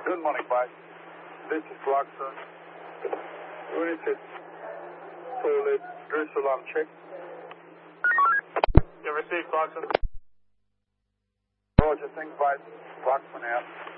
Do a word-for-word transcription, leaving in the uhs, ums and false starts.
Good morning, bye. This is Clarkson. Unit toilet, dress alarm check. You received, Clarkson? Roger, thanks, bye. Clarkson out.